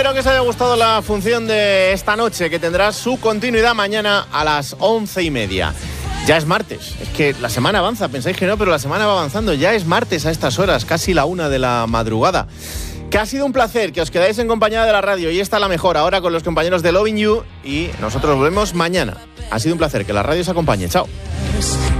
Espero que os haya gustado la función de esta noche, que tendrá su continuidad mañana a las 11:30. Ya es martes, es que la semana avanza, pensáis que no, pero la semana va avanzando. Ya es martes a estas horas, casi la 1 de la madrugada. Que ha sido un placer que os quedáis en compañía de la radio, y esta la mejor ahora con los compañeros de Loving You, y nosotros volvemos mañana. Ha sido un placer, que la radio os acompañe. Chao.